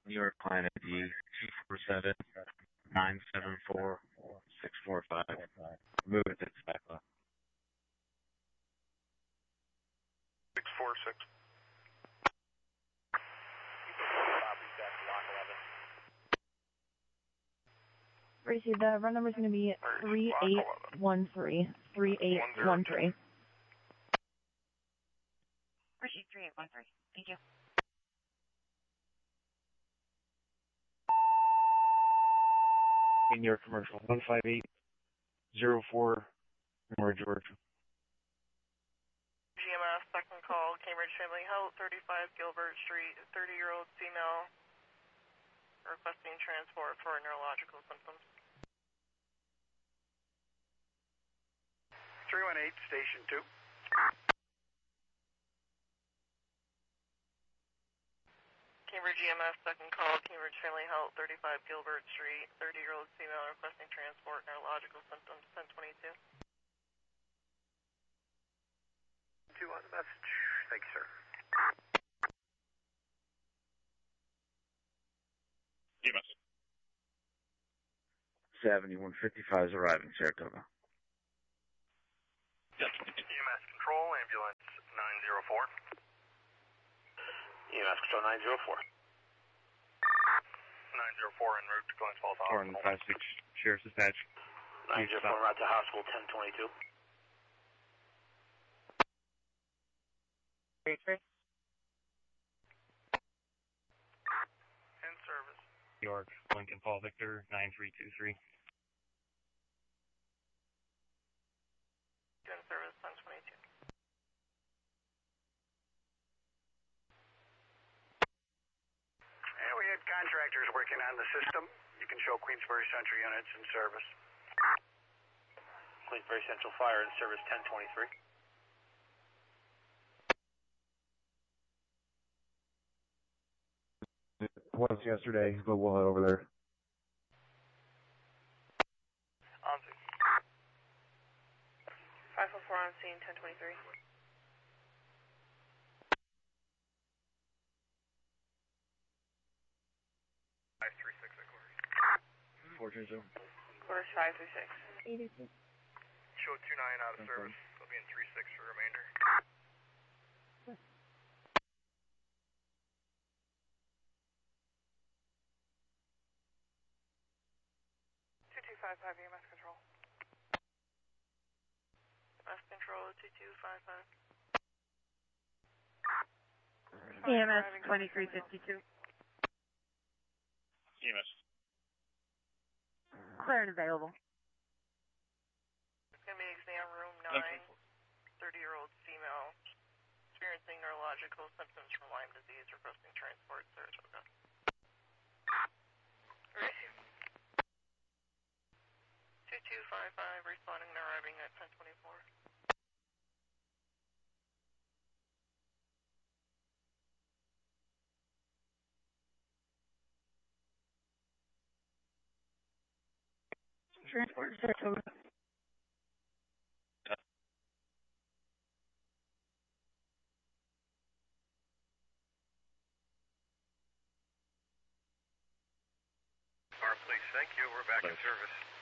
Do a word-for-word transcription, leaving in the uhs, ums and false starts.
New York client I D two four seven nine seven four six four five. Move it to Specla. six four six. Gracie, the run number is going to be three eight one three. three eight one three. Gracie, three eight one three. Thank you. In your commercial, one five eight zero four, North Georgia. G M S, second call, Cambridge Family Health, thirty-five Gilbert Street, thirty-year-old female, requesting transport for neurological symptoms. three one eight, Station two. Cambridge G M S, second call, Cambridge Family Health, thirty-five Gilbert Street, thirty-year-old female requesting transport, neurological symptoms, ten twenty-two. Two on the message. Thank you, sir. G M S. seventy-one fifty-five is arriving, Saratoga. Yes. E M S Control, Ambulance nine zero four. E M S Control nine zero four. nine zero four en route to Glens Falls Four and Hospital. five six, Sheriff's Dispatch. nine zero four route to hospital ten twenty-two. Three three. In service. York, Lincoln Paul Victor, nine three two three. In service, ten twenty-two. And we had contractors working on the system. You can show Queensbury Central units in service. Queensbury Central Fire in service ten twenty-three. Was yesterday, but we'll head over there. On scene. five four four on scene, ten twenty-three. five three six at quarters. Four two two. Quarters five three six. eighty-six. Show two nine out of service. They'll be in three six for remainder. two two five five E M S Control. E M S Control, two two five five. E M S twenty-three fifty-two. E M S. Clear and available. It's going to be exam room nine, thirty-year-old female, experiencing neurological symptoms from Lyme disease, requesting transport, Saratoga. two two five five, responding and arriving at ten twenty-four. Transport to Saratoga. Our police, thank you. We're back in service.